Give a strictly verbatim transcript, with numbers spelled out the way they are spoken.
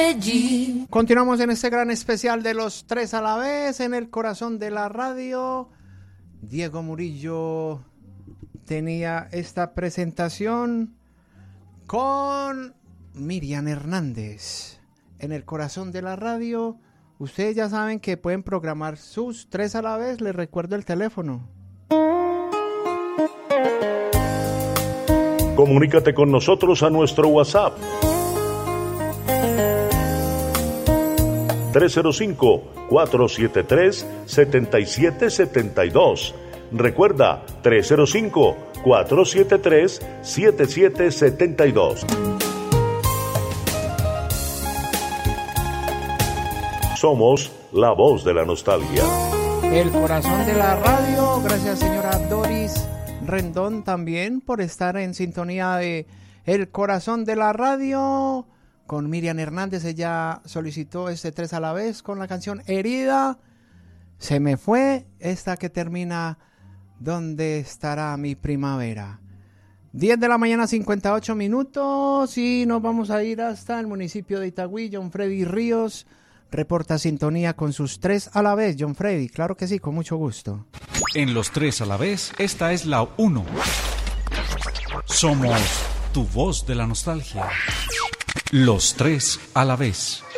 Continuamos en este gran especial de los tres a la vez en el corazón de la radio. Diego Murillo tenía esta presentación con Miriam Hernández en el corazón de la radio. Ustedes ya saben que pueden programar sus tres a la vez. Les recuerdo el teléfono. Comunícate con nosotros a nuestro WhatsApp tres cero cinco, cuatro siete tres, siete siete siete dos. Recuerda, tres cero cinco, cuatro siete tres, siete siete siete dos. Somos la voz de la nostalgia. El corazón de la radio. Gracias, señora Doris Rendón, también por estar en sintonía de El corazón de la radio. Con Miriam Hernández, ella solicitó este tres a la vez con la canción Herida. Se me fue, esta que termina ¿Dónde estará mi primavera? diez de la mañana, cincuenta y ocho minutos, y nos vamos a ir hasta el municipio de Itagüí. John Freddy Ríos reporta sintonía con sus tres a la vez. John Freddy, claro que sí, con mucho gusto. En los tres a la vez, esta es la uno. Somos tu voz de la nostalgia. Los tres a la vez.